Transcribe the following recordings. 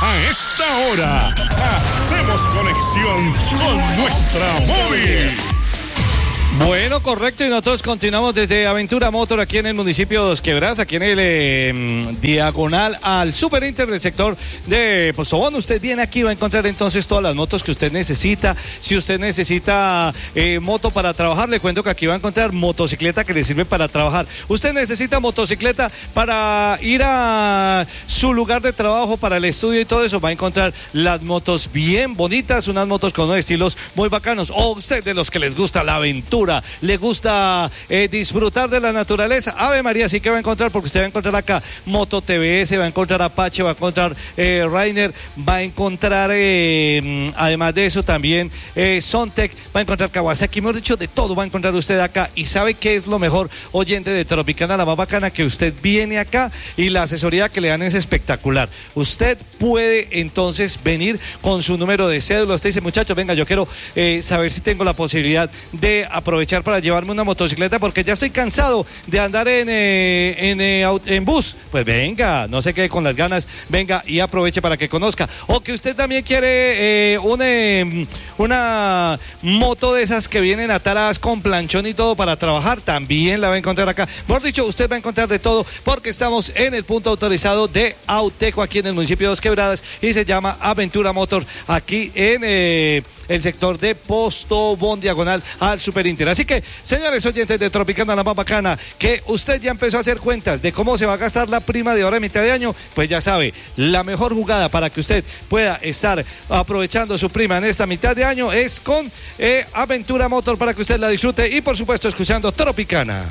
A esta hora, hacemos conexión con nuestra móvil. Bueno, correcto, y nosotros continuamos desde Aventura Motor aquí en el municipio de Dos Quebradas, aquí en el diagonal al Super Inter del sector de Postobón. Usted viene aquí, va a encontrar entonces todas las motos que usted necesita. Si usted necesita moto para trabajar, le cuento que aquí va a encontrar motocicleta que le sirve para trabajar. Usted necesita motocicleta para ir a su lugar de trabajo, para el estudio y todo eso, va a encontrar las motos bien bonitas, unas motos con unos estilos muy bacanos. O usted de los que les gusta la aventura, le gusta disfrutar de la naturaleza, Ave María, sí que va a encontrar, porque usted va a encontrar acá Moto TVS, va a encontrar Apache, va a encontrar Rainer, va a encontrar además de eso también Sontec, va a encontrar Kawasaki, mejor dicho, de todo va a encontrar usted acá. Y sabe qué es lo mejor, oyente de Tropicana, la más bacana, que usted viene acá y la asesoría que le dan es espectacular. Usted puede entonces venir con su número de cédula, usted dice, muchachos, venga, yo quiero saber si tengo la posibilidad de aprovechar para llevarme una motocicleta porque ya estoy cansado de andar en bus. Pues venga, no se quede con las ganas, venga y aproveche para que conozca. O que usted también quiere una moto de esas que vienen atadas con planchón y todo para trabajar, también la va a encontrar acá. Mejor dicho, usted va a encontrar de todo porque estamos en el punto autorizado de Auteco aquí en el municipio de Dos Quebradas y se llama Aventura Motor aquí en el sector de Postobón, diagonal al Super Inter. Así que, señores oyentes de Tropicana, la más bacana, que usted ya empezó a hacer cuentas de cómo se va a gastar la prima de ahora en mitad de año, pues ya sabe, la mejor jugada para que usted pueda estar aprovechando su prima en esta mitad de año es con Aventura Motor, para que usted la disfrute y por supuesto escuchando Tropicana.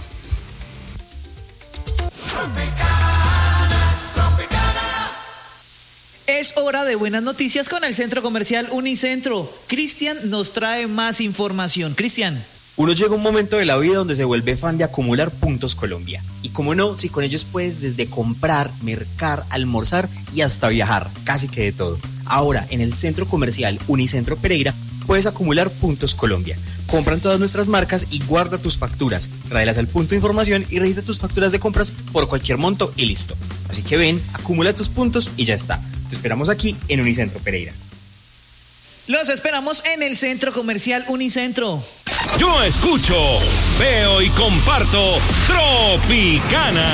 Es hora de buenas noticias con el Centro Comercial Unicentro. Cristian nos trae más información. Cristian. Uno llega a un momento de la vida donde se vuelve fan de acumular puntos Colombia. Y cómo no, si con ellos puedes desde comprar, mercar, almorzar y hasta viajar, casi que de todo. Ahora, en el Centro Comercial Unicentro Pereira, puedes acumular puntos Colombia. Compra en todas nuestras marcas y guarda tus facturas. Tráelas al punto de información y registra tus facturas de compras por cualquier monto y listo. Así que ven, acumula tus puntos y ya está. Te esperamos aquí en Unicentro Pereira. Los esperamos en el Centro Comercial Unicentro. Yo escucho, veo y comparto Tropicana.